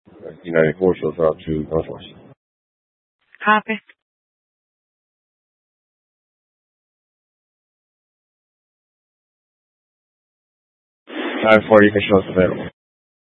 D94 filter out to Northwest. Copy. 940, you can show us available.